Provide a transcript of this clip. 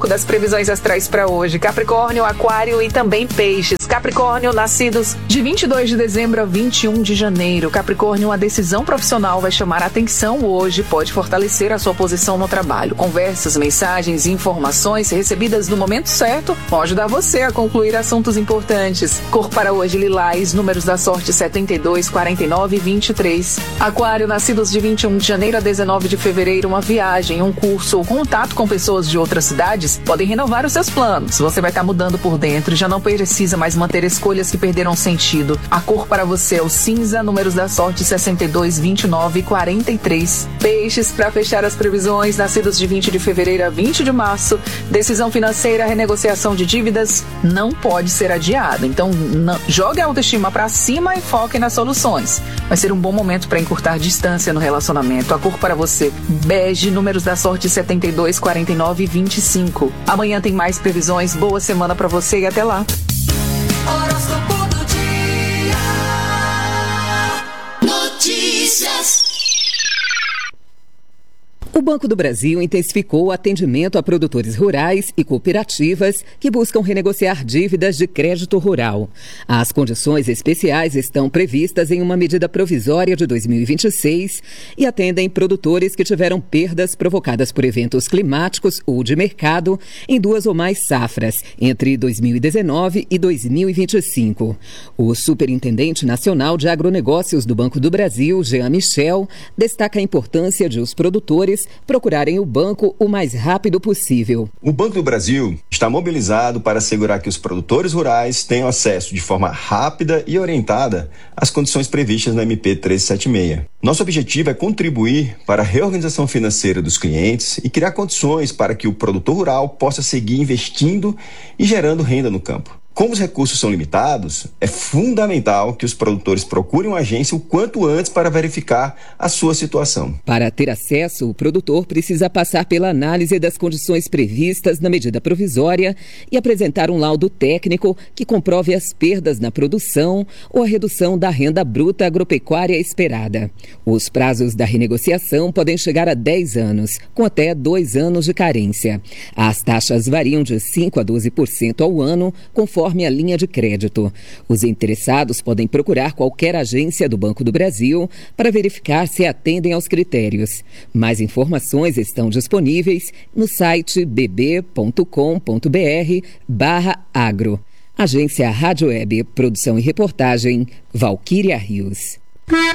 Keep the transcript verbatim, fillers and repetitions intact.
Das previsões astrais para hoje: Capricórnio, Aquário e também Peixes. Capricórnio, nascidos de vinte e dois de dezembro a vinte e um de janeiro. Capricórnio, a decisão profissional vai chamar a atenção hoje, pode fortalecer a sua posição no trabalho. Conversas, mensagens e informações recebidas no momento certo vão ajudar você a concluir assuntos importantes. Cor para hoje: lilás. Números da sorte: setenta e dois, quarenta e nove e vinte e três. Aquário, nascidos de vinte e um de janeiro a dezenove de fevereiro. Uma viagem, um curso ou contato com pessoas de outras cidades podem renovar os seus planos. Você vai estar mudando por dentro e já não precisa mais manter escolhas que perderam sentido. A cor para você é o cinza. Números da sorte: sessenta e dois, vinte e nove e quarenta e três. Peixes, para fechar as previsões, nascidos de vinte de fevereiro a vinte de março. Decisão financeira, renegociação de dívidas não pode ser adiada. Então, não, jogue a autoestima para cima e foque nas soluções. Vai ser um bom momento para encurtar distância no relacionamento. A cor para você: bege. Números da sorte: setenta e dois, quarenta e nove e vinte e cinco. Amanhã tem mais previsões. Boa semana para você e até lá. Horóscopo do dia. Notícias. O Banco do Brasil intensificou o atendimento a produtores rurais e cooperativas que buscam renegociar dívidas de crédito rural. As condições especiais estão previstas em uma medida provisória de dois mil e vinte e seis e atendem produtores que tiveram perdas provocadas por eventos climáticos ou de mercado em duas ou mais safras, entre dois mil e dezenove e dois mil e vinte e cinco. O Superintendente Nacional de Agronegócios do Banco do Brasil, Jean Michel, destaca a importância de os produtores procurarem o banco o mais rápido possível. O Banco do Brasil está mobilizado para assegurar que os produtores rurais tenham acesso de forma rápida e orientada às condições previstas na M P trezentos e setenta e seis. Nosso objetivo é contribuir para a reorganização financeira dos clientes e criar condições para que o produtor rural possa seguir investindo e gerando renda no campo. Como os recursos são limitados, é fundamental que os produtores procurem uma agência o quanto antes para verificar a sua situação. Para ter acesso, o produtor precisa passar pela análise das condições previstas na medida provisória e apresentar um laudo técnico que comprove as perdas na produção ou a redução da renda bruta agropecuária esperada. Os prazos da renegociação podem chegar a dez anos, com até dois anos de carência. As taxas variam de cinco a doze por cento ao ano, conforme conforme a linha de crédito. Os interessados podem procurar qualquer agência do Banco do Brasil para verificar se atendem aos critérios. Mais informações estão disponíveis no site b b ponto com ponto b r barra agro. Agência Rádio Web, produção e reportagem, Valquíria Rios.